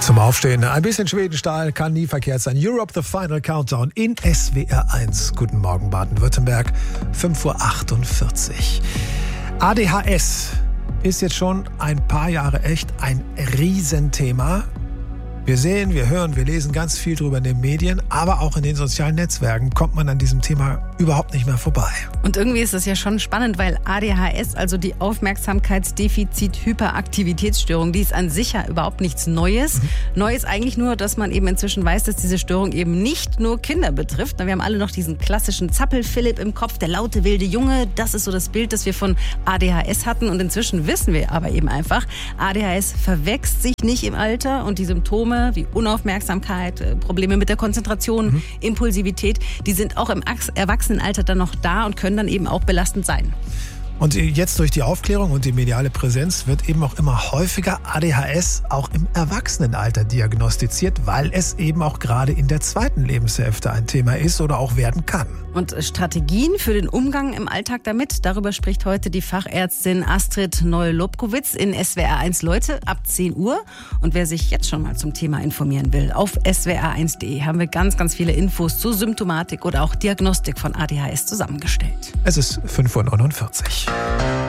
Zum Aufstehen. Ein bisschen Schwedenstahl kann nie verkehrt sein. Europe, the final countdown in SWR 1. Guten Morgen, Baden-Württemberg. 5:48 Uhr. ADHS ist jetzt schon ein paar Jahre echt ein Riesenthema. Wir sehen, wir hören, wir lesen ganz viel drüber in den Medien, aber auch in den sozialen Netzwerken kommt man an diesem Thema überhaupt nicht mehr vorbei. Und irgendwie ist es ja schon spannend, weil ADHS, also die Aufmerksamkeitsdefizit-Hyperaktivitätsstörung, die ist an sich ja überhaupt nichts Neues. Neu ist eigentlich nur, dass man eben inzwischen weiß, dass diese Störung eben nicht nur Kinder betrifft. Wir haben alle noch diesen klassischen Zappel-Philipp im Kopf, der laute, wilde Junge. Das ist so das Bild, das wir von ADHS hatten. Und inzwischen wissen wir aber eben einfach, ADHS verwächst sich nicht im Alter und die Symptome wie Unaufmerksamkeit, Probleme mit der Konzentration, Impulsivität, die sind auch im Erwachsenenalter dann noch da und können dann eben auch belastend sein. Und jetzt durch die Aufklärung und die mediale Präsenz wird eben auch immer häufiger ADHS auch im Erwachsenenalter diagnostiziert, weil es eben auch gerade in der zweiten Lebenshälfte ein Thema ist oder auch werden kann. Und Strategien für den Umgang im Alltag damit, darüber spricht heute die Fachärztin Astrid Noll-Lobkowitz in SWR 1 Leute ab 10 Uhr. Und wer sich jetzt schon mal zum Thema informieren will, auf swr1.de haben wir ganz, ganz viele Infos zur Symptomatik oder auch Diagnostik von ADHS zusammengestellt. Es ist 5:49 Uhr.